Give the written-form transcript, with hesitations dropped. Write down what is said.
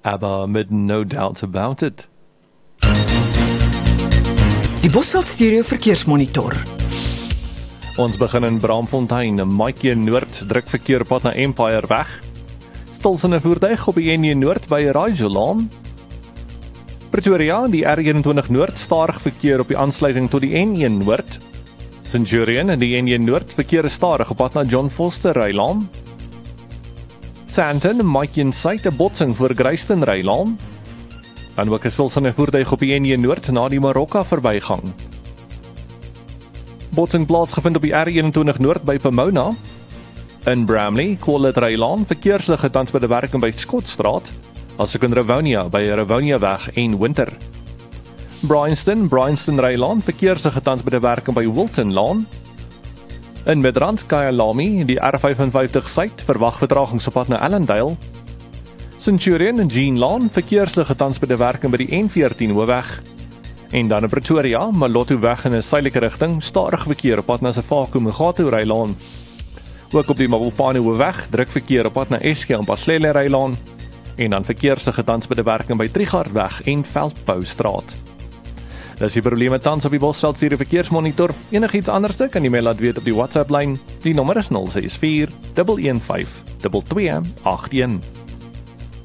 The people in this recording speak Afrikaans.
ABBA met No Doubt About It. Die Bosveld Stereo Verkeersmonitor. Ons begin in Braamfontein, Maatjie Noord, druk verkeer pad na Empire weg. Stilsende voertuig op die N1 Noord by Rajolaan. Pretoria, die R21 Noord, stadig verkeer op die aansluiting tot die N1 Noord. Centurion en die N1 Noord, verkeer is stadig op pad na John Foster Rylaan. Sandton, Maatjie Suid, 'n botsing voor Gryston Rylaan. Dan ook 'n stilsende voertuig op die N1 Noord na die Marokka verbygang. Botsing plaasgevind op die R21 Noord by Pomona. In Bramley, Collet Rylaan, verkeersligte tans by die werking by Skottstraat, asook in Rivonia by Rivoniaweg en Winter. Bryanston Rylaan, verkeersligte tans by die werking by Wilton Laan. In Midrand, Kyalami, die R55 Suid, verwag vertragings op pad na Allendale. Centurion en Jean Laan, verkeersligte tans by die werking by die N14 Hoofweg. En dan in Pretoria, Malotto weg in 'n suidelike rigting, stadig verkeer op pad na Sefako Mugatu Rylaan. Ook op die Mabopane Hoofweg, druk verkeer op pad na Eske en Paslele Rylaan. En dan verkeersligte tans by die werking by Trigardweg en Veldboustraat. Dis die probleme tans op die Bosveld Stereo Verkeersmonitor. Enigiets anderste kan jy my laat weet op die WhatsApp lyn. Die nommer is 064 115 2281.